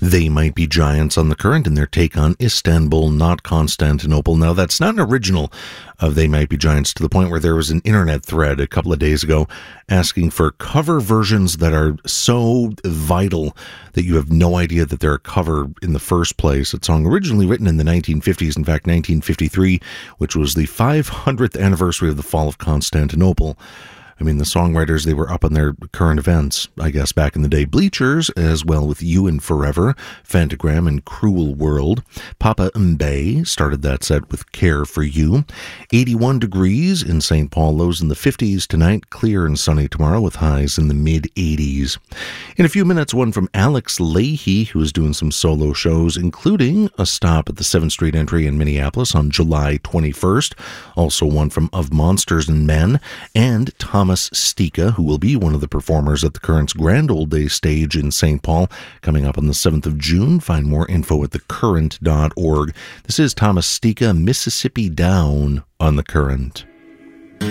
They Might Be Giants on the Current in their take on Istanbul, not Constantinople. Now, that's not an original of They Might Be Giants, to the point where there was an internet thread a couple of days ago asking for cover versions that are so vital that you have no idea that they're a cover in the first place. A song originally written in the 1950s, in fact, 1953, which was the 500th anniversary of the fall of Constantinople. I mean, the songwriters, they were up on their current events, I guess, back in the day. Bleachers, as well, with You and Forever, Phantogram, and Cruel World. Papa Mbaye started that set with Care for You. 81 degrees in St. Paul, lows in the 50s tonight. Clear and sunny tomorrow with highs in the mid-80s. In a few minutes, one from Alex Leahy, who is doing some solo shows, including a stop at the 7th Street Entry in Minneapolis on July 21st. Also one from Of Monsters and Men, and Thomas Stika, who will be one of the performers at the Current's Grand Old Day stage in St. Paul, coming up on the 7th of June. Find more info at thecurrent.org. This is Thomas Stika, Mississippi Down on The Current.